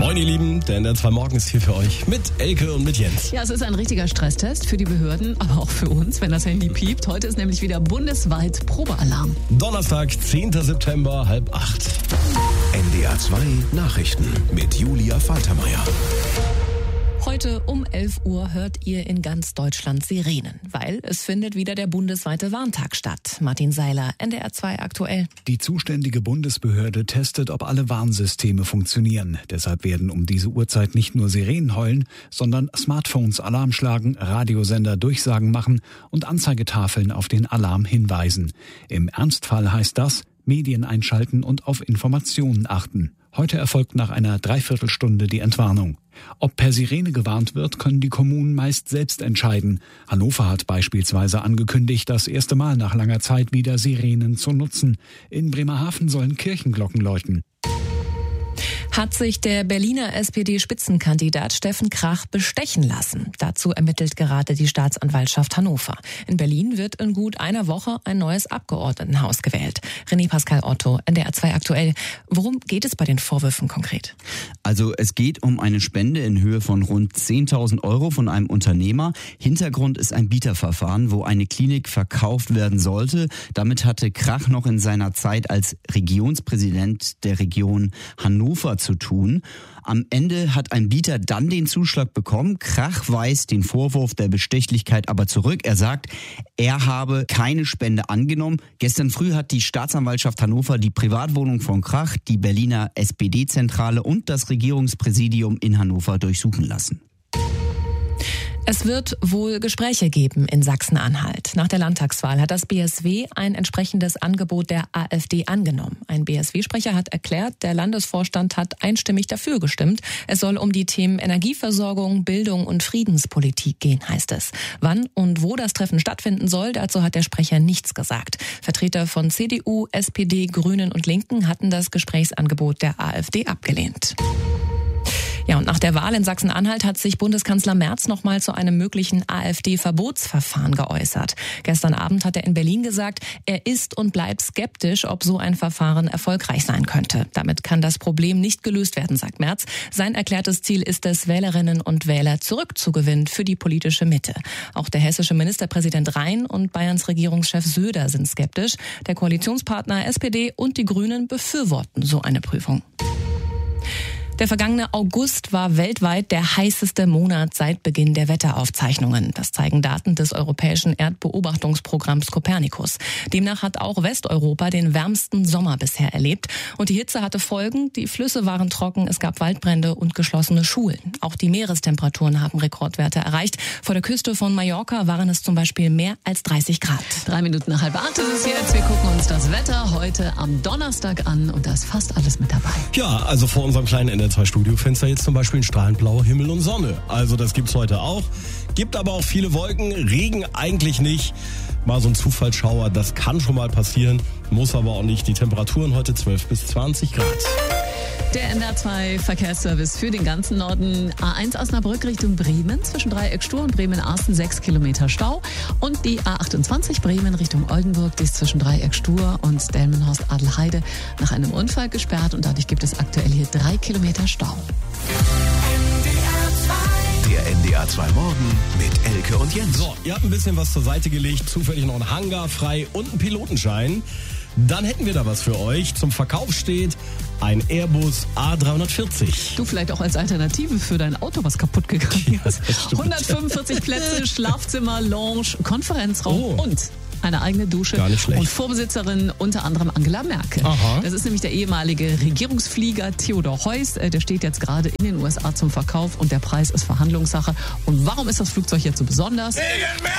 Moin ihr Lieben, der NDR 2 Morgen ist hier für euch mit Elke und mit Jens. Ja, es ist ein richtiger Stresstest für die Behörden, aber auch für uns, wenn das Handy piept. Heute ist nämlich wieder bundesweit Probealarm. Donnerstag, 10. September, 7:30. NDR 2 Nachrichten mit Julia Faltermeier. Heute um 11 Uhr hört ihr in ganz Deutschland Sirenen, weil es findet wieder der bundesweite Warntag statt. Martin Seiler, NDR 2 aktuell. Die zuständige Bundesbehörde testet, ob alle Warnsysteme funktionieren. Deshalb werden um diese Uhrzeit nicht nur Sirenen heulen, sondern Smartphones Alarm schlagen, Radiosender Durchsagen machen und Anzeigetafeln auf den Alarm hinweisen. Im Ernstfall heißt das, Medien einschalten und auf Informationen achten. Heute erfolgt nach einer Dreiviertelstunde die Entwarnung. Ob per Sirene gewarnt wird, können die Kommunen meist selbst entscheiden. Hannover hat beispielsweise angekündigt, das erste Mal nach langer Zeit wieder Sirenen zu nutzen. In Bremerhaven sollen Kirchenglocken läuten. Hat sich der Berliner SPD-Spitzenkandidat Steffen Krach bestechen lassen? Dazu ermittelt gerade die Staatsanwaltschaft Hannover. In Berlin wird in gut einer Woche ein neues Abgeordnetenhaus gewählt. René Pascal Otto, NDR 2 aktuell. Worum geht es bei den Vorwürfen konkret? Also es geht um eine Spende in Höhe von rund 10.000 Euro von einem Unternehmer. Hintergrund ist ein Bieterverfahren, wo eine Klinik verkauft werden sollte. Damit hatte Krach noch in seiner Zeit als Regionspräsident der Region Hannover zu tun. Am Ende hat ein Bieter dann den Zuschlag bekommen. Krach weist den Vorwurf der Bestechlichkeit aber zurück. Er sagt, er habe keine Spende angenommen. Gestern früh hat die Staatsanwaltschaft Hannover die Privatwohnung von Krach, die Berliner SPD-Zentrale und das Regierungspräsidium in Hannover durchsuchen lassen. Es wird wohl Gespräche geben in Sachsen-Anhalt. Nach der Landtagswahl hat das BSW ein entsprechendes Angebot der AfD angenommen. Ein BSW-Sprecher hat erklärt, der Landesvorstand hat einstimmig dafür gestimmt. Es soll um die Themen Energieversorgung, Bildung und Friedenspolitik gehen, heißt es. Wann und wo das Treffen stattfinden soll, dazu hat der Sprecher nichts gesagt. Vertreter von CDU, SPD, Grünen und Linken hatten das Gesprächsangebot der AfD abgelehnt. Ja, und nach der Wahl in Sachsen-Anhalt hat sich Bundeskanzler Merz nochmal zu einem möglichen AfD-Verbotsverfahren geäußert. Gestern Abend hat er in Berlin gesagt, er ist und bleibt skeptisch, ob so ein Verfahren erfolgreich sein könnte. Damit kann das Problem nicht gelöst werden, sagt Merz. Sein erklärtes Ziel ist es, Wählerinnen und Wähler zurückzugewinnen für die politische Mitte. Auch der hessische Ministerpräsident Rhein und Bayerns Regierungschef Söder sind skeptisch. Der Koalitionspartner SPD und die Grünen befürworten so eine Prüfung. Der vergangene August war weltweit der heißeste Monat seit Beginn der Wetteraufzeichnungen. Das zeigen Daten des europäischen Erdbeobachtungsprogramms Copernicus. Demnach hat auch Westeuropa den wärmsten Sommer bisher erlebt. Und die Hitze hatte Folgen. Die Flüsse waren trocken, es gab Waldbrände und geschlossene Schulen. Auch die Meerestemperaturen haben Rekordwerte erreicht. Vor der Küste von Mallorca waren es zum Beispiel mehr als 30 Grad. 3 Minuten nach 7:30 ist es jetzt. Wir gucken uns das Wetter heute am Donnerstag an und da ist fast alles mit dabei. Ja, also vor unserem kleinen NDR 2 Studiofenster jetzt zum Beispiel ein strahlend blauer Himmel und Sonne. Also das gibt's heute auch. Gibt aber auch viele Wolken, Regen eigentlich nicht. Mal so ein Zufallsschauer, das kann schon mal passieren, muss aber auch nicht. Die Temperaturen heute 12 bis 20 Grad. Der NDR 2 Verkehrsservice für den ganzen Norden. A1 Osnabrück Richtung Bremen. Zwischen Dreieck Stur und Bremen-Arsten 6 Kilometer Stau. Und die A28 Bremen Richtung Oldenburg, die ist zwischen Dreieck Stur und Delmenhorst-Adelheide nach einem Unfall gesperrt. Und dadurch gibt es aktuell hier 3 Kilometer Stau. Der NDR 2 Morgen mit Elke und Jens. So, ihr habt ein bisschen was zur Seite gelegt, zufällig noch einen Hangar frei und einen Pilotenschein. Dann hätten wir da was für euch. Zum Verkauf steht ein Airbus A340. Du vielleicht auch als Alternative für dein Auto, was kaputt gegangen ist. 145 Plätze, Schlafzimmer, Lounge, Konferenzraum und eine eigene Dusche. Gar nicht schlecht. Und Vorbesitzerin unter anderem Angela Merkel. Aha. Das ist nämlich der ehemalige Regierungsflieger Theodor Heuss. Der steht jetzt gerade in den USA zum Verkauf und der Preis ist Verhandlungssache. Und warum ist das Flugzeug jetzt so besonders?